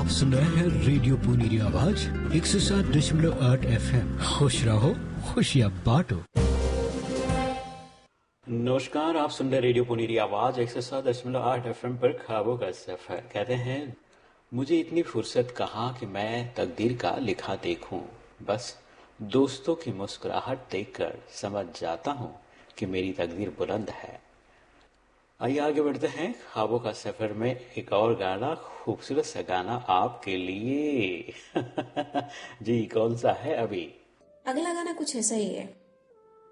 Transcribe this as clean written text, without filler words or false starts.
आप सुन रहे हैं रेडियो पुनीरी आवाज 107.8 FM। खुश रहो, खुशियाँ बांटो। नमस्कार, आप सुन रहे रेडियो पुनीरी आवाज 107.8 FM पर ख्वाबों का सफर। कहते हैं मुझे इतनी फुर्सत कहाँ कि मैं तकदीर का लिखा देखूं, बस दोस्तों की मुस्कुराहट देखकर समझ जाता हूँ कि मेरी तकदीर बुलंद है। आइए आगे बढ़ते हैं ख्वाबों का सफर में एक और गाना, खूबसूरत सा गाना आपके लिए। जी, कौन सा है अभी? अगला गाना कुछ ऐसा ही है।